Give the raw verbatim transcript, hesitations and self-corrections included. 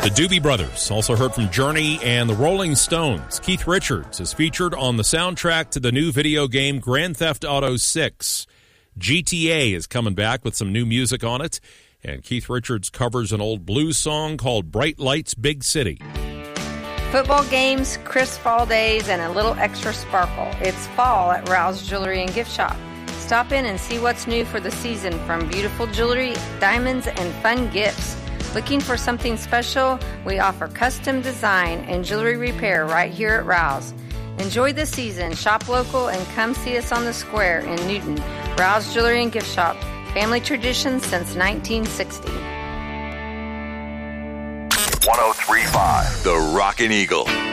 The Doobie Brothers. Also heard from Journey and the Rolling Stones. Keith Richards is featured on the soundtrack to the new video game Grand Theft Auto six. G T A is coming back with some new music on it. And Keith Richards covers an old blues song called Bright Lights, Big City. Football games, crisp fall days, and a little extra sparkle. It's fall at Rouse Jewelry and Gift Shop. Stop in and see what's new for the season, from beautiful jewelry, diamonds, and fun gifts. Looking for something special? We offer custom design and jewelry repair right here at Rouse. Enjoy the season, shop local, and come see us on the square in Newton. Rouse Jewelry and Gift Shop. Family tradition since nineteen sixty. one oh three point five The Rockin' Eagle.